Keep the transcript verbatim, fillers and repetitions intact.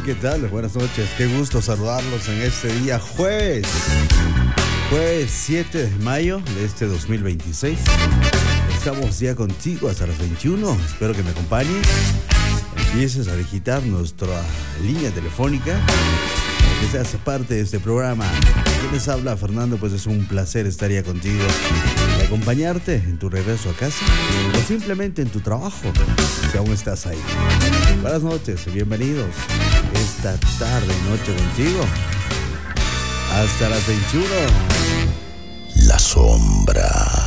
tal? ¿Qué tal? Buenas noches, qué gusto saludarlos en este día jueves. Jueves siete de mayo de este dos mil veintiséis. Estamos ya contigo hasta las veintiuno. Espero que me acompañes. Empieces a digitar nuestra línea telefónica para que seas parte de este programa. ¿Quién les habla? Fernando. Pues es un placer estar ya contigo y acompañarte en tu regreso a casa o simplemente en tu trabajo, si aún estás ahí. Buenas noches, bienvenidos esta tarde y noche contigo hasta las veintiuno. La sombra.